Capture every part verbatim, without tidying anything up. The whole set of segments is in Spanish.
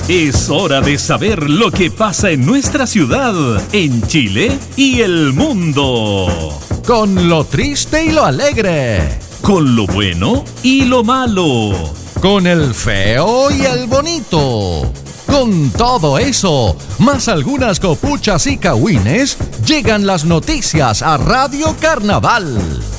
Es hora de saber lo que pasa en nuestra ciudad, en Chile y el mundo. Con lo triste y lo alegre. Con lo bueno y lo malo. Con el feo y el bonito. Con todo eso, más algunas copuchas y cagüines, llegan las noticias a Radio Carnaval.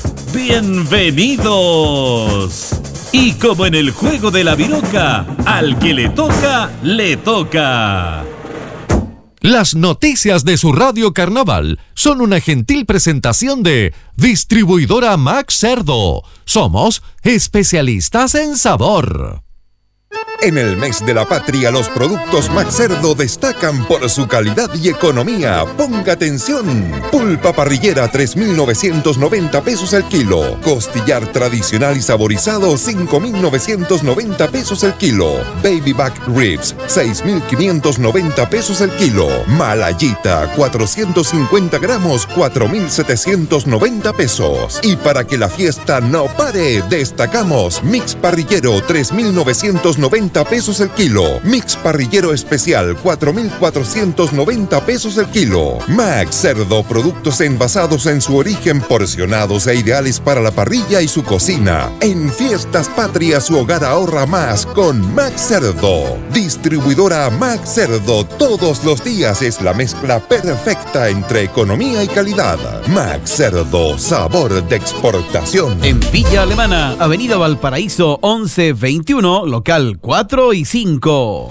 ¡Bienvenidos! Y como en el juego de la viroca, al que le toca, le toca. Las noticias de su Radio Carnaval son una gentil presentación de Distribuidora Max Cerdo. Somos especialistas en sabor. En el mes de la patria, los productos Max Cerdo destacan por su calidad y economía. Ponga atención. Pulpa parrillera, tres mil novecientos noventa pesos el kilo. Costillar tradicional y saborizado, cinco mil novecientos noventa pesos el kilo. Baby back ribs, seis mil quinientos noventa pesos el kilo. Malayita, cuatrocientos cincuenta gramos, cuatro mil setecientos noventa pesos. Y para que la fiesta no pare, destacamos Mix parrillero, tres mil novecientos noventa pesos el kilo. Mix parrillero especial, cuatro mil cuatrocientos noventa pesos el kilo. Max Cerdo, productos envasados en su origen, porcionados e ideales para la parrilla y su cocina. En fiestas patrias, su hogar ahorra más con Max Cerdo. Distribuidora Max Cerdo, todos los días es la mezcla perfecta entre economía y calidad. Max Cerdo, sabor de exportación. En Villa Alemana, Avenida Valparaíso once veintiuno, local cuatro y cinco.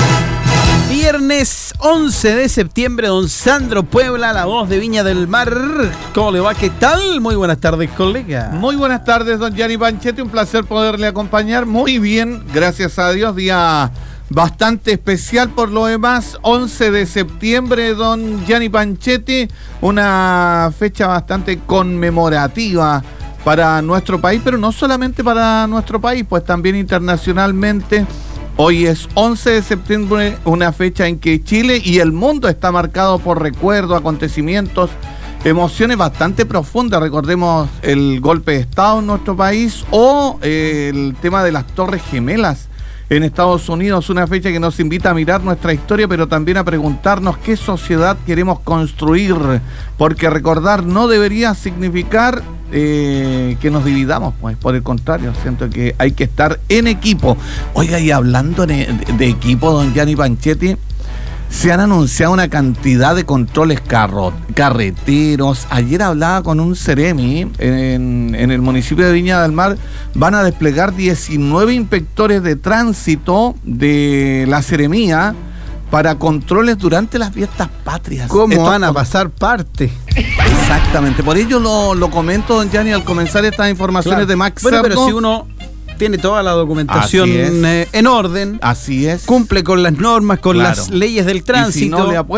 Viernes once de septiembre, don Sandro Puebla, la voz de Viña del Mar. ¿Cómo le va? ¿Qué tal? Muy buenas tardes, colega. Muy buenas tardes, don Gianni Panchetti. Un placer poderle acompañar. Muy bien, gracias a Dios. Día bastante especial por lo demás. once de septiembre, don Gianni Panchetti. Una fecha bastante conmemorativa para nuestro país, pero no solamente para nuestro país, pues también internacionalmente. Hoy es once de septiembre, una fecha en que Chile y el mundo está marcado por recuerdos, acontecimientos, emociones bastante profundas. Recordemos el golpe de Estado en nuestro país o eh, el tema de las Torres Gemelas en Estados Unidos, una fecha que nos invita a mirar nuestra historia, pero también a preguntarnos qué sociedad queremos construir, porque recordar no debería significar eh, que nos dividamos, pues por el contrario, siento que hay que estar en equipo. Oiga, y hablando de, de equipo, don Gianni Panchetti, se han anunciado una cantidad de controles carro, carreteros. Ayer hablaba con un Ceremi en, en el municipio de Viña del Mar. Van a desplegar diecinueve inspectores de tránsito de la Seremía para controles durante las fiestas patrias. ¿Cómo Esto, van a pasar parte? Exactamente, por ello lo, lo comento, don Gianni, al comenzar estas informaciones claro. de Max Bueno, Cerdo. pero si uno tiene toda la documentación eh, en orden, así es, cumple con las normas, con claro. las leyes del tránsito, y si no le